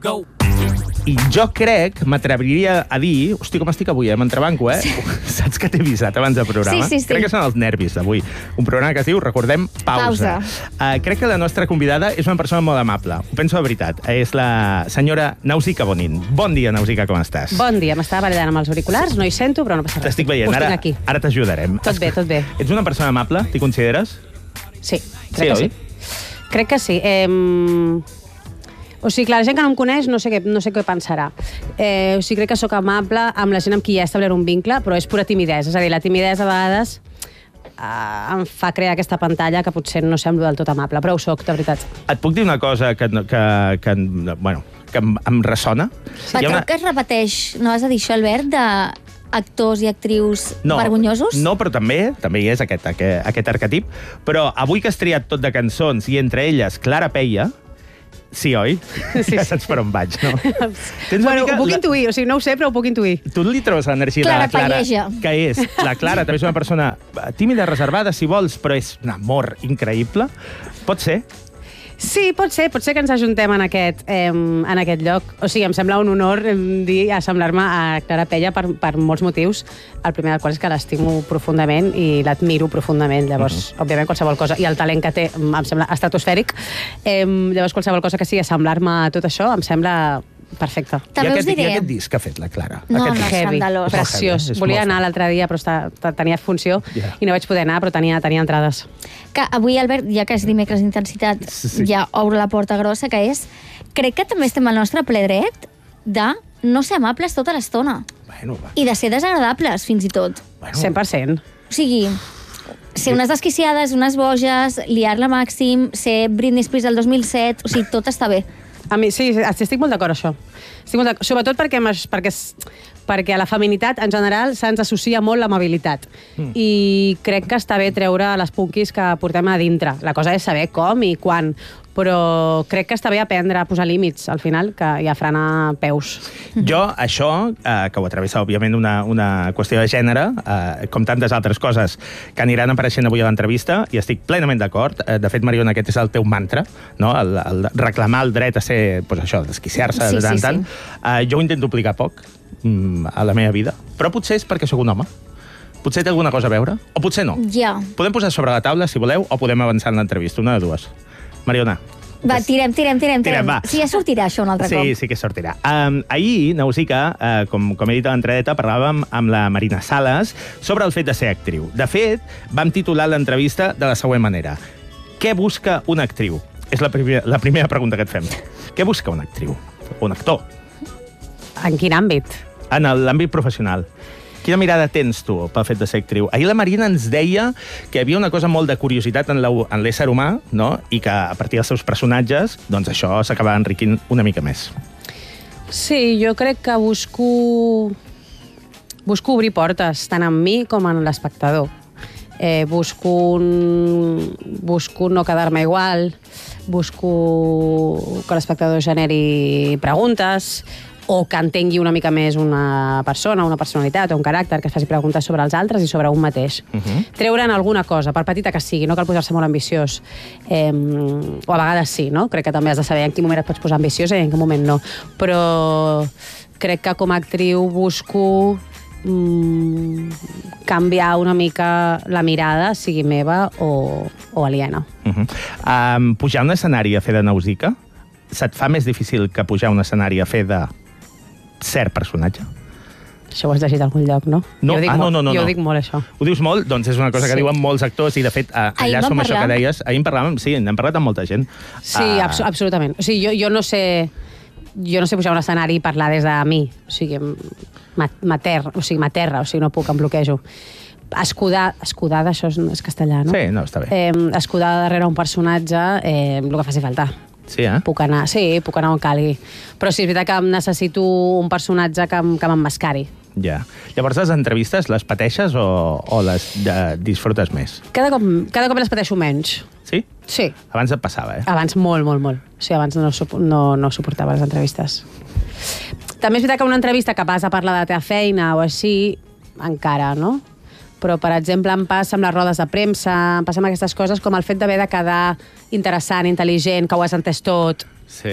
go. I jo crec, m'atreviria a dir... Hosti, com estic avui, m'entrebanco, eh? Sí. Saps que t'he avisat abans del programa? Sí. Crec que són els nervis d'avui. Un programa que es diu, recordem, Pausa. Crec que la nostra convidada és una persona molt amable. Ho penso de veritat. És la senyora Nausica Bonin. Bon dia, Nausica, com estàs? Bon dia, m'estava ballant amb els auriculars, no hi sento, però no passa res. T'estic veient, ara t'ajudarem. Tot bé, tot bé. Ets una persona amable, t'hi consideres? Sí, crec que sí. Crec que sí. O sigui, clar, la gent que no em coneix no sé què pensarà. O sigui, crec que sóc amable amb la gent amb qui ja he establert un vincle, però és pura timidesa. És a dir, la timidesa a vegades em fa crear aquesta pantalla que potser no semblo del tot amable, però ho soc, de veritat. Et puc dir una cosa que em ressona? Crec que es repeteix, no vas a dir això, Albert, d'actors i actrius vergonyosos? No, però també hi és aquest arquetip. Però avui que has triat tot de cançons i entre elles Clara Peia, sí, oi? Sí. Ja saps per on vaig, no? Bueno, ho puc intuir, o sigui, no ho sé, però ho puc intuir. Tu li trobes l'energia de la Clara, que és la Clara, també és una persona tímida, reservada, si vols, però és un amor increïble. Pot ser? Sí, pot ser que ens ajuntem en aquest lloc. O sigui, em sembla un honor assemblar-me a Clara Peia per molts motius. El primer del qual és que l'estimo profundament i l'admiro profundament. Llavors, òbviament, qualsevol cosa... I el talent que té em sembla estratosfèric. Llavors, qualsevol cosa que sigui assemblar-me a tot això em sembla perfecte. També us diré... I aquest disc que ha fet la Clara? No, escandalós. Preciós. Volia anar l'altre dia, però tenia funció i no vaig poder anar, però tenia entrades. Que avui, Albert, ja que és dimecres d'intensitat, ja obro la porta grossa, que és... Crec que també estem al nostre ple dret de no ser amables tota l'estona. I de ser desagradables, fins i tot. 100%. O sigui, ser unes desquiciades, unes boges, liar-la màxim, ser Britney Spears del 2007... O sigui, tot està bé. A mi, sí, estic molt d'acord, això. Sobretot perquè a la feminitat, en general, se'ns associa molt l'amabilitat. I crec que està bé treure les punquis que portem a dintre. La cosa és saber com i quan, però crec que està bé aprendre a posar límits, al final, i a frenar peus. Jo, això, que ho atravessa, òbviament, una qüestió de gènere, com tantes altres coses que aniran apareixent avui a l'entrevista, i estic plenament d'acord. De fet, Mariona, aquest és el teu mantra, no? El reclamar el dret a ser, doncs això, desquiciar-se de tant en tant. Jo ho intento aplicar poc a la meva vida, però potser és perquè sóc un home. Potser té alguna cosa a veure, o potser no. Ja. Podem posar sobre la taula, si voleu, o podem avançar en l'entrevista, una de dues. Mariona. Va, tirem. Va. Sí, ja sortirà això un altre cop. Sí que sortirà. Ahir, Nausica, com he dit a l'entradeta, parlàvem amb la Marina Sales sobre el fet de ser actriu. De fet, vam titular l'entrevista de la següent manera. Què busca una actriu? És la primera pregunta que et fem. Què busca una actriu? Un actor? En quin àmbit? En l'àmbit professional. Quina mirada tens tu pel fet de ser actriu? Ahir la Marina ens deia que hi havia una cosa molt de curiositat en l'ésser humà, no? I que a partir dels seus personatges, doncs això s'acaba enriquint una mica més. Sí, jo crec que busco obrir portes, tant en mi com en l'espectador. Busco no quedar-me igual, busco que l'espectador generi preguntes, o que entengui una mica més una persona, una personalitat o un caràcter, que es faci preguntes sobre els altres i sobre un mateix. Treure'n alguna cosa, per petita que sigui, no cal posar-se molt ambiciós. O a vegades sí, no? Crec que també has de saber en quin moment et pots posar ambiciós i en quin moment no. Però crec que com a actriu busco canviar una mica la mirada, sigui meva o aliena. Pujar un escenari a fer de Nausica, se't fa més difícil que pujar un escenari a fer de cert personatge? Això ho has llegit a algun lloc, no? No, no. Jo ho dic molt, això. Ho dius molt? Doncs és una cosa que diuen molts actors i, de fet, allà som això que deies. Ahir en parlàvem, sí, n'hem parlat amb molta gent. Sí, absolutament. O sigui, jo no sé pujar un escenari i parlar des de mi. O sigui, m'aterra, o sigui, no puc, em bloquejo. Escudada, això és castellà, no? Sí, no, està bé. Escudada darrere un personatge, el que faci falta. Sí, Puc anar on calgui. Però sí, és veritat que necessito un personatge que m'emmascari. Ja. Llavors, les entrevistes les pateixes o les disfrutes més? Cada cop les pateixo menys. Sí? Sí. Abans et passava, Abans molt. O sigui, abans no suportava les entrevistes. També és veritat que una entrevista que vas a parlar de la teva feina o així, encara, no? Però, per exemple, em passa amb les rodes de premsa, em passa amb aquestes coses com el fet d'haver de quedar interessant, intel·ligent, que ho has entès tot. Sí.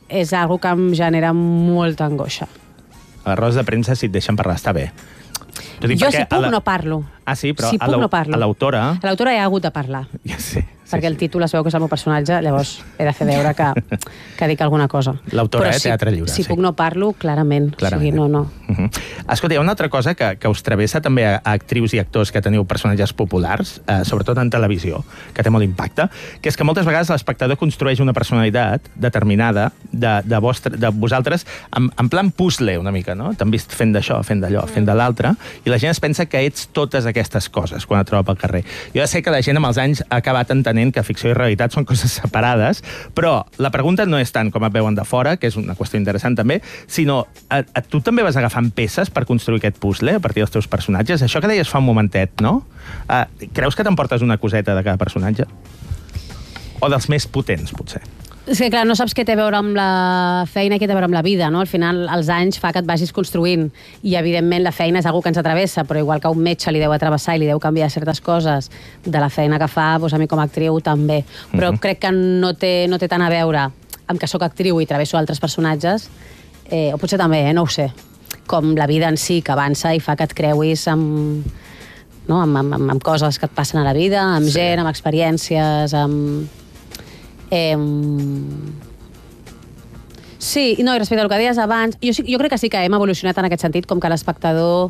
és algo que em genera molta angoixa. A les rodes de premsa, si et deixen parlar, està bé. Jo, si puc, no parlo. Ah, sí? Però si puc, no parlo. A l'autora... A l'autora he hagut de parlar. Ja sé. Perquè el títol es veu que és el meu personatge, llavors he de fer veure que dic alguna cosa. L'autora, Teatre Lliure. Si puc no parlo, clarament. O sigui, no. Escolta, hi ha una altra cosa que us travessa també a actrius i actors que teniu personatges populars, sobretot en televisió, que té molt impacte, que és que moltes vegades l'espectador construeix una personalitat determinada de vosaltres en plan puzzle, una mica, no? T'han vist fent d'això, fent d'allò, fent de l'altre, i la gent es pensa que ets totes aquestes coses quan et troba pel carrer. Jo ja sé que la gent amb els anys ha acabat entenent que ficció i realitat són coses separades, però la pregunta no és tant com et veuen de fora, que és una qüestió interessant també, sinó tu també vas agafant peces per construir aquest puzzle a partir dels teus personatges? Això que deies fa un momentet, no? Creus que t'emportes una coseta de cada personatge? O dels més potents, potser? És que, clar, no saps què té a veure amb la feina i què té a veure amb la vida, no? Al final, els anys fa que et vagis construint i, evidentment, la feina és algú que ens atravessa, però igual que a un metge li deu atravessar i li deu canviar certes coses de la feina que fa, doncs a mi com a actriu també. Però crec que no té tant a veure amb que sóc actriu i travesso altres personatges, o potser també, no ho sé, com la vida en si, que avança i fa que et creuis amb coses que et passen a la vida, amb gent, amb experiències, amb... Sí, no, i respecte al que deies abans, jo crec que sí que hem evolucionat en aquest sentit, com que l'espectador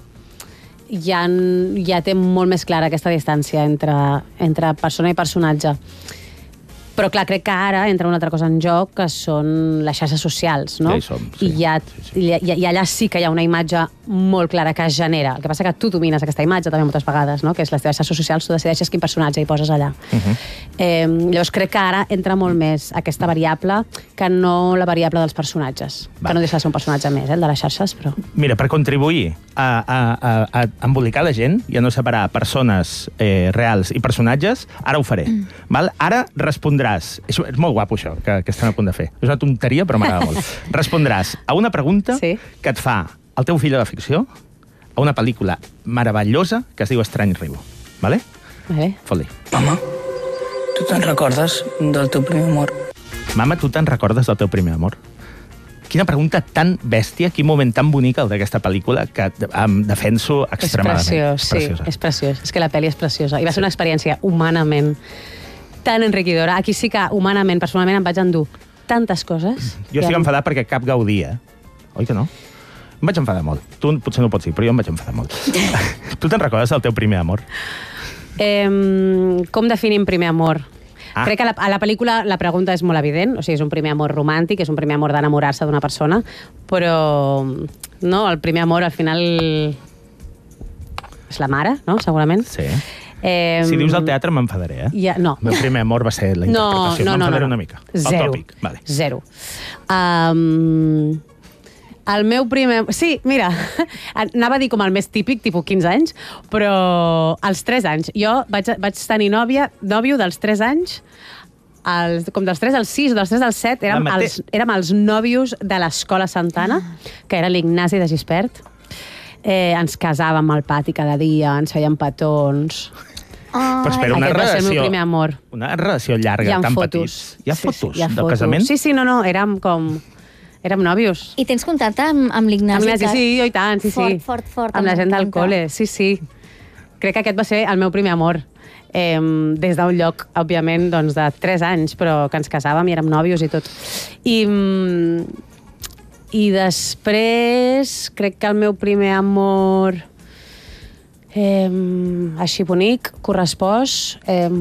ja té molt més clara aquesta distància entre persona i personatge. Però, clar, crec que ara entra una altra cosa en joc, que són les xarxes socials, no? Ja hi som, sí. I allà sí que hi ha una imatge molt clara que es genera. El que passa que tu domines aquesta imatge també moltes vegades, no? Que és les teves xarxes socials, tu decideixes quin personatge hi poses allà. Llavors crec que ara entra molt més aquesta variable que no la variable dels personatges. Que no deixa de ser un personatge més, el de les xarxes, però... Mira, per contribuir a embolicar la gent i a no separar persones reals i personatges, ara ho faré. Ara respondràs, és molt guapo això que estem a punt de fer, és una tonteria però m'agrada molt, respondràs a una pregunta que et fa el teu fill de la ficció a una pel·lícula meravellosa que es diu Estrany Riu, vale? Fot-li. Mama, tu te'n recordes del teu primer amor? Mama, tu te'n recordes del teu primer amor? Quina pregunta tan bèstia, quin moment tan bonic el d'aquesta pel·lícula que em defenso extremadament. És preciós, sí, és preciós. És que la pel·li és preciosa. I va ser una experiència humanament tan enriquidora. Aquí sí que humanament, personalment, em vaig endur tantes coses. Jo estic enfadat perquè cap gaudia. Oi que no? Em vaig enfadar molt. Tu potser no ho pots dir, però jo em vaig enfadar molt. Tu te'n recordes del teu primer amor? Com definim primer amor? Crec que a la pel·lícula la pregunta és molt evident, o sigui, és un primer amor romàntic, és un primer amor d'enamorar-se d'una persona, però no, el primer amor al final és la mare, no? Segurament. Sí. Si dius al teatre m'enfadaré, No. El meu primer amor va ser la interpretació. M'enfadaré una mica. Zero. El meu primer... Sí, mira, anava a dir com el més típic, tipus 15 anys, però als 3 anys. Jo vaig tenir nòvio dels 3 anys, com dels 3 als 6 o dels 3 als 7, érem els nòvios de l'Escola Santana, que era l'Ignasi de Gispert. Ens casàvem al pati cada dia, ens fèiem petons... Però espera, una relació... Aquest va ser el meu primer amor. Una relació llarga, tan petits. Hi ha fotos del casament? Sí, no, érem nòvios. I tens contacte amb l'Ignasi? Sí, i tant, sí. Fort. Amb la gent del col·le, sí. Crec que aquest va ser el meu primer amor. Des d'un lloc, òbviament, de 3 anys, però que ens casàvem i érem nòvios i tot. I després, crec que el meu primer amor... així bonic, correspost...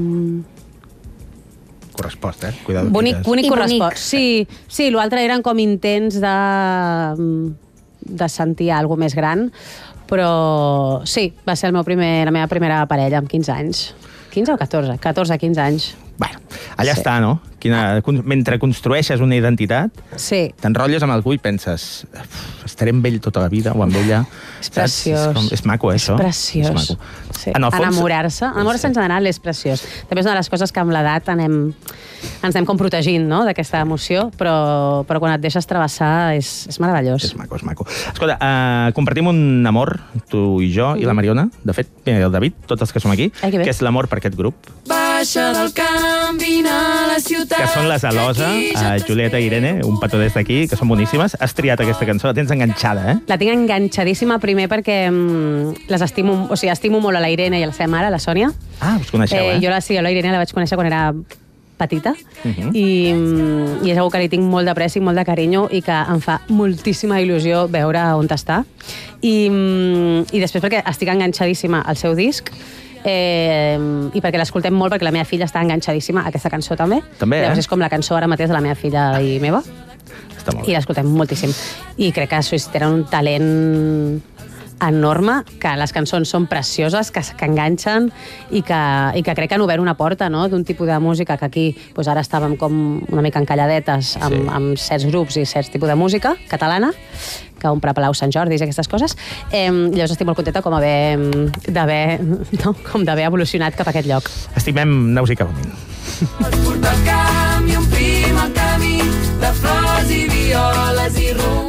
Correspost, Cuidado. Bonic correspost. Sí, l'altre eren com intents de sentir alguna més gran, però sí, va ser la meva primera parella amb 15 anys. 15 o 14? 14, 15 anys. Bueno, allà està, no? Mentre construeixes una identitat, t'enrotlles amb algú i penses estaré amb ell tota la vida o amb ella. És preciós. És maco, això. És preciós. Enamorar-se en general és preciós. També és una de les coses que amb l'edat ens anem com protegint, no?, d'aquesta emoció, però quan et deixes travessar és meravellós. És maco. Escolta, compartim un amor, tu i jo, i la Mariona, de fet, el David, tots els que som aquí, que és l'amor per aquest grup. baixa del camp, vine a la ciutat. Que són les Alosa, Julieta i Irene, un petó des d'aquí, que són boníssimes. Has triat aquesta cançó, la tens enganxada, eh? La tinc enganxadíssima, primer perquè les estimo, o sigui, estimo molt a la Irene i a la seva mare, la Sònia. Ah, us coneixeu, eh? Jo la Irene la vaig conèixer quan era petita i és algú que li tinc molt d'apreci, molt de carinyo i que em fa moltíssima il·lusió veure on està. I després perquè estic enganxadíssima al seu disc i perquè l'escoltem molt, perquè la meva filla està enganxadíssima a aquesta cançó també. També, Llavors és com la cançó ara mateix de la meva filla i meva. Està molt I bé. l'escoltem moltíssim. I crec que tenen un talent enorme, que les cançons són precioses, que enganxen i que crec que han obert una porta, no?, d'un tipus de música que aquí doncs ara estàvem com una mica encalladetes amb certs grups i certs tipus de música catalana, que un Palau Sant Jordi i aquestes coses. Llavors estic molt contenta com d'haver evolucionat cap a aquest lloc. Estimem Naus i Carmín. Pots portar el camp i omplim el camí de flors i violes i rumors.